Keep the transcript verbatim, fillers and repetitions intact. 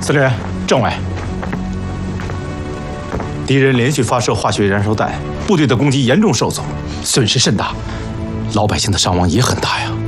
司令员、政委，敌人连续发射化学燃烧弹，部队的攻击严重受阻，损失甚大，老百姓的伤亡也很大呀。